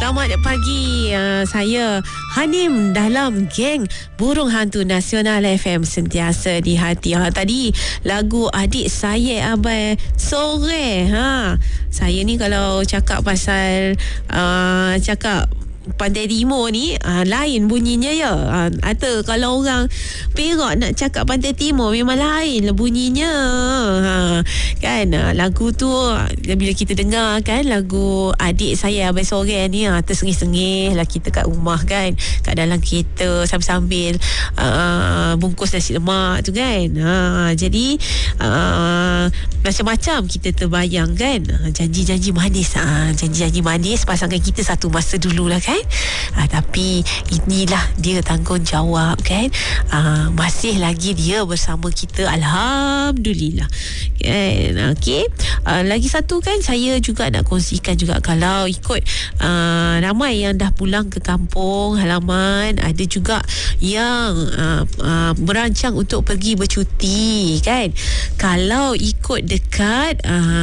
Selamat pagi, saya Hanim dalam geng Burung Hantu Nasional FM sentiasa di hati. Tadi lagu Adik Saya Abai Sore. Saya ni kalau cakap pasal cakap Pantai Timur ni lain bunyinya ya. Atau kalau orang Perak nak cakap Pantai Timur memang lain lah bunyinya. Kan lagu tu bila kita dengar kan lagu Adik Saya Abai Sore ni tersengih-sengih lah kita kat rumah kan, kat dalam kereta sambil-sambil bungkus nasi lemak tu kan. Jadi macam-macam kita terbayang kan, janji-janji manis, janji-janji manis pasangan kita satu masa dulu lah kan. Tapi inilah dia tanggungjawab kan. Masih lagi dia bersama kita, alhamdulillah kan. Okey, lagi satu kan saya juga nak kongsikan juga, kalau ikut ramai yang dah pulang ke kampung halaman, ada juga yang merancang untuk pergi bercuti kan. Kalau ikut dekat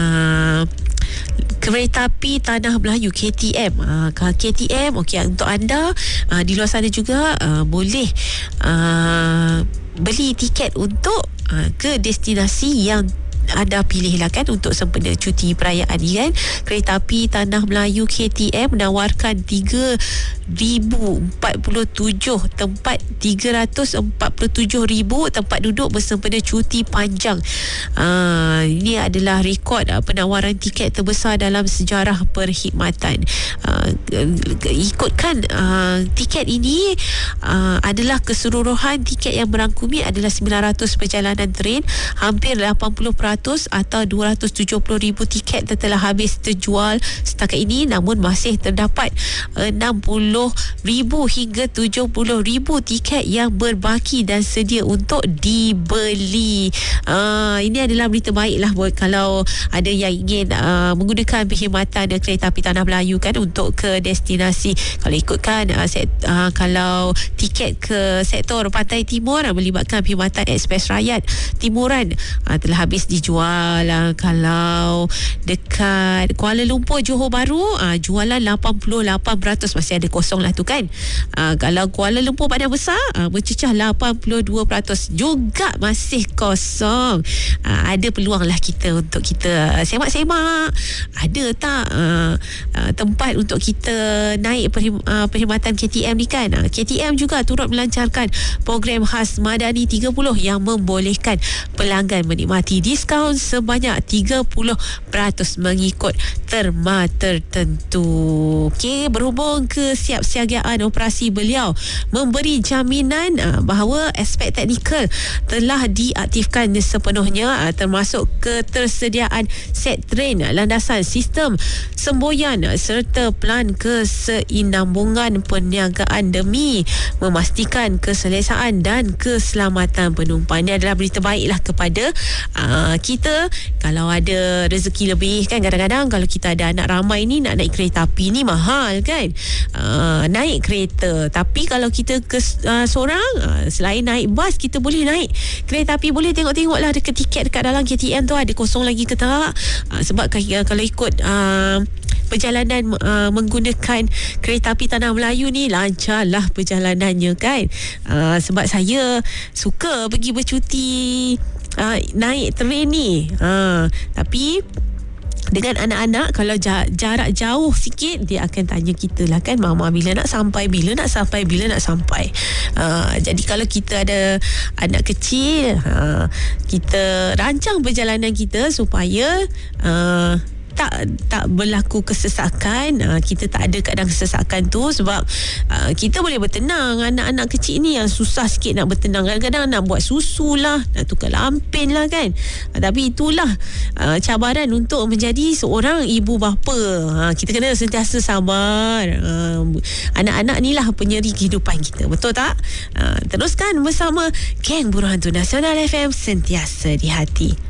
Kereta Api Tanah Melayu KTM, KTM okey, untuk anda di luar sana juga boleh beli tiket untuk ke destinasi yang ada pilih lah kan untuk sempena cuti perayaan ni kan. Kereta Api Tanah Melayu KTM menawarkan 3,047 tempat, 347,000 tempat duduk bersempena cuti panjang. Ini adalah rekod penawaran tiket terbesar dalam sejarah perkhidmatan. Ikutkan tiket ini adalah keseluruhan tiket yang merangkumi adalah 900 perjalanan train, hampir 80% atau 270,000 tiket telah habis terjual setakat ini, namun masih terdapat 60,000 hingga 70,000 tiket yang berbaki dan sedia untuk dibeli. Ini adalah berita baik lah buat kalau ada yang ingin menggunakan perkhidmatan Kereta Api Tanah Melayu kan untuk ke destinasi. Kalau ikutkan kalau tiket ke sektor Pantai Timur melibatkan perkhidmatan Express Rakyat Timuran telah habis dijual. Kalau dekat Kuala Lumpur Johor Bahru jualan 88%, masih ada kosong lah tu kan. Kalau Kuala Lumpur Padang Besar bercecah 82% juga masih kosong. Ada peluang lah kita untuk kita semak-semak, ada tak tempat untuk kita naik perkhidmatan KTM ni kan. KTM juga turut melancarkan program khas Madani 30 yang membolehkan pelanggan menikmati diskaun sebanyak 30% mengikut terma tertentu. Okey, berhubung kesiapsiagaan operasi, beliau memberi jaminan bahawa aspek teknikal telah diaktifkan sepenuhnya, termasuk ketersediaan set train, landasan, sistem semboyan serta plan kesinambungan perniagaan demi memastikan keselesaan dan keselamatan penumpang. Ini adalah berita baiklah kepada kita. Kalau ada rezeki lebih kan, kadang-kadang kalau kita ada anak ramai ni, nak naik kereta api ni mahal kan, naik kereta. Tapi kalau kita seorang, selain naik bas, kita boleh naik kereta api, boleh tengok-tengok lah dekat tiket dekat dalam KTM tu ada kosong lagi ke tak. Sebab kalau ikut perjalanan menggunakan Kereta Api Tanah Melayu ni lancarlah perjalanannya kan. Sebab saya suka pergi bercuti naik train ni. Tapi dengan anak-anak, kalau jarak jauh sikit, dia akan tanya kita lah kan, mama bila nak sampai, bila nak sampai, bila nak sampai. Jadi kalau kita ada anak kecil, kita rancang perjalanan kita supaya tak berlaku kesesakan. Kita tak ada kadang kesesakan tu, sebab kita boleh bertenang. Anak-anak kecil ni yang susah sikit nak bertenang, kadang-kadang nak buat susu lah, nak tukar lampin lah kan. Tapi itulah cabaran untuk menjadi seorang ibu bapa. Kita kena sentiasa sabar. Anak-anak ni lah penyeri kehidupan kita, betul tak? Teruskan bersama geng Burung Hantu Nasional FM, sentiasa di hati.